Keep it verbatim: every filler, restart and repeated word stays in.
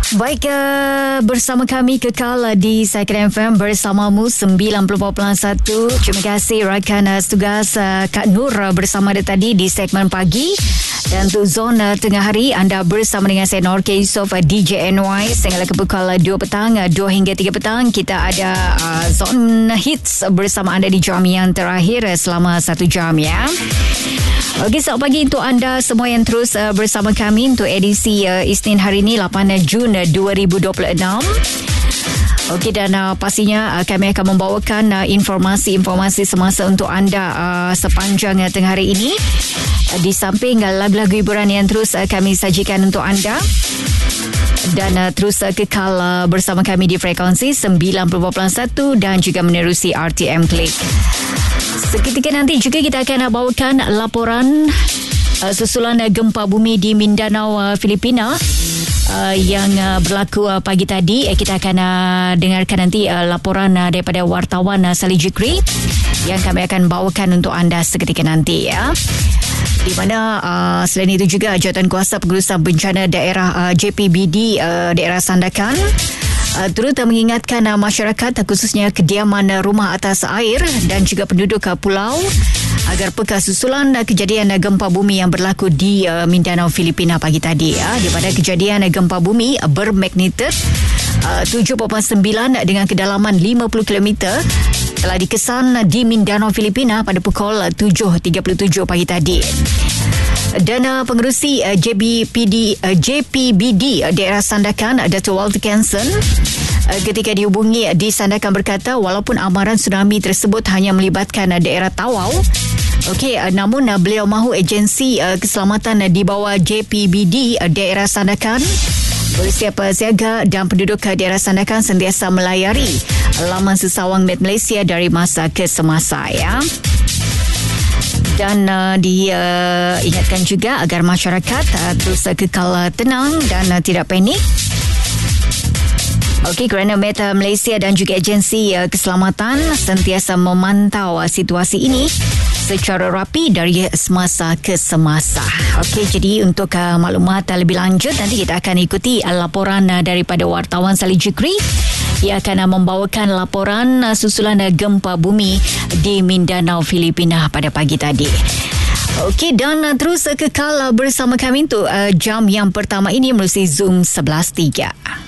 Baik, uh, bersama kami kekal di Cycling F M bersamamu sembilan puluh empat perpuluhan satu. Terima kasih rakan uh, tugas uh, Kak Nur uh, bersama dia tadi di segmen pagi. Dan untuk zona tengah hari, anda bersama dengan saya Nur K. Yusof, uh, D J N Y. Sehingga ke pukul dua petang, uh, dua hingga tiga petang. Kita ada uh, zona hits bersama anda di jam yang terakhir uh, selama satu jam ya. Okey, selamat pagi untuk anda semua yang terus uh, bersama kami untuk edisi uh, Isnin hari ini lapan Jun dua ribu dua puluh enam. Okey, dan uh, pastinya uh, kami akan membawakan uh, informasi-informasi semasa untuk anda uh, sepanjang uh, tengah hari ini. Uh, di samping uh, lagu-lagu hiburan yang terus uh, kami sajikan untuk anda. Dan uh, terus uh, kekal uh, bersama kami di frekuensi sembilan puluh perpuluhan satu dan juga menerusi R T M Klik. Seketika nanti juga kita akan bawakan laporan uh, susulan uh, gempa bumi di Mindanao, uh, Filipina uh, yang uh, berlaku uh, pagi tadi. Uh, kita akan uh, dengarkan nanti uh, laporan uh, daripada wartawan uh, Salih Jikri yang kami akan bawakan untuk anda seketika nanti ya. Di mana uh, selain itu juga Jawatankuasa Pengurusan Bencana Daerah uh, J P B D uh, daerah Sandakan Uh, turut mengingatkan uh, masyarakat uh, khususnya kediaman uh, rumah atas air dan juga penduduk uh, pulau agar peka susulan uh, kejadian uh, gempa bumi yang berlaku di uh, Mindanao, Filipina pagi tadi ya, di mana kejadian uh, gempa bumi uh, bermagnitudo uh, tujuh perpuluhan sembilan dengan kedalaman lima puluh kilometer telah dikesan uh, di Mindanao, Filipina pada pukul uh, tujuh tiga puluh tujuh pagi tadi. Dan uh, pengerusi uh, J B P D, uh, J P B D uh, daerah Sandakan, uh, Dato' Walter Kenson, uh, ketika dihubungi uh, di Sandakan berkata walaupun amaran tsunami tersebut hanya melibatkan uh, daerah Tawau, okey, uh, namun uh, beliau mahu agensi uh, keselamatan uh, di bawah J P B D uh, daerah Sandakan bersiap uh, siaga dan penduduk uh, daerah Sandakan sentiasa melayari uh, laman sesawang Met Malaysia dari masa ke semasa ya. Dan uh, diingatkan uh, juga agar masyarakat uh, terus uh, kekal uh, tenang dan uh, tidak panik. Okey, kerana Met Malaysia dan juga agensi uh, keselamatan sentiasa memantau uh, situasi ini secara rapi dari semasa ke semasa. Okey, jadi untuk uh, maklumat uh, lebih lanjut nanti kita akan ikuti uh, laporan uh, daripada wartawan Salih Jikri. Ia akan uh, membawakan laporan uh, susulan uh, gempa bumi di Mindanao, Filipina pada pagi tadi. Okey, dan uh, terus uh, kekal uh, bersama kami untuk uh, jam yang pertama ini melalui Zoom sebelas tiga.